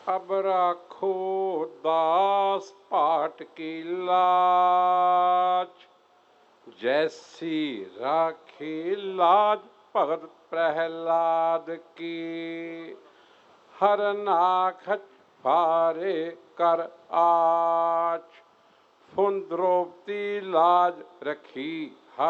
अब राखो दास पाट की लाज, जैसी राखी लाज भगत प्रहलाद की। हर नाखच फारे कर आज, फुन द्रौपदी लाज रखी